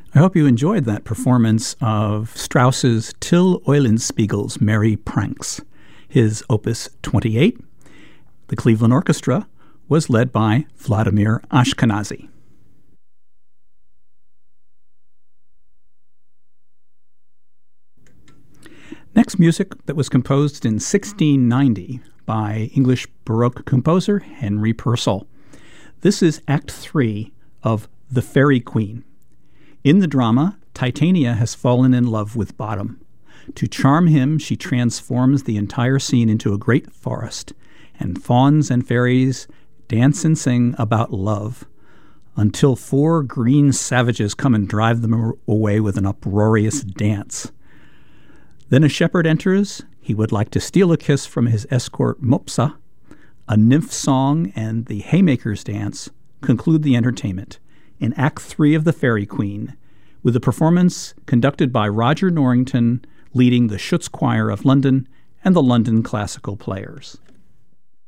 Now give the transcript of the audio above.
I hope you enjoyed that performance of Strauss's Till Eulenspiegel's Merry Pranks, his Opus 28. The Cleveland Orchestra was led by Vladimir Ashkenazy. Next, music that was composed in 1690 by English Baroque composer Henry Purcell. This is Act 3 of The Fairy Queen. In the drama, Titania has fallen in love with Bottom. To charm him, she transforms the entire scene into a great forest, and fauns and fairies dance and sing about love, until 4 green savages come and drive them away with an uproarious dance. Then a shepherd enters. He would like to steal a kiss from his escort Mopsa. A nymph song and the Haymaker's Dance conclude the entertainment in Act 3 of The Fairy Queen, with a performance conducted by Roger Norrington leading the Schutz Choir of London and the London Classical Players.